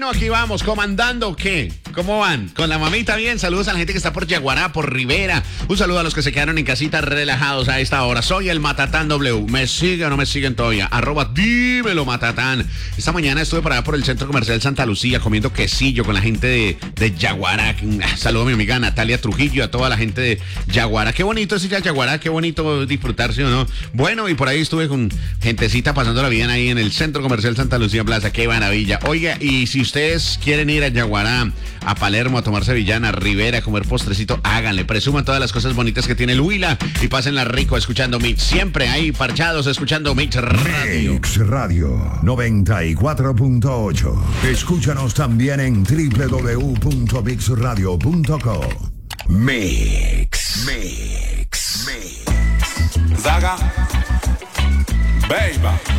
No, aquí vamos, comandando, ¿qué? ¿Cómo van? ¿Con la mamita bien? Saludos a la gente que está por Yaguará, por Rivera. Un saludo a los que se quedaron en casita relajados a esta hora. Soy el Matatán W. ¿Me siguen o no me siguen todavía? @dímelo Matatán. Esta mañana estuve por allá por el Centro Comercial Santa Lucía comiendo quesillo con la gente de Yaguará. Saludo a mi amiga Natalia Trujillo, a toda la gente de Yaguará. Qué bonito es ir a Yaguará, qué bonito disfrutarse, ¿o no? Bueno, y por ahí estuve con gentecita pasándola bien ahí en el Centro Comercial Santa Lucía Plaza. Qué maravilla. Oiga, y si ustedes quieren ir a Yaguará, a Palermo, a tomar sevillana, a Rivera, a comer postrecito, háganle, presuman todas las cosas bonitas que tiene el Huila y pásenla rico escuchando Mix. Siempre ahí parchados escuchando Mix Radio. Mix Radio 94.8. Escúchanos también en www.mixradio.com. Mix. Zaga, Baby.